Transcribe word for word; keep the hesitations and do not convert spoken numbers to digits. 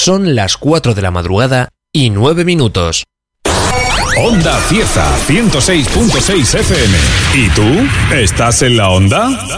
Son las cuatro de la madrugada y nueve minutos. Onda Cieza ciento seis punto seis F M. ¿Y tú? ¿Estás en la onda?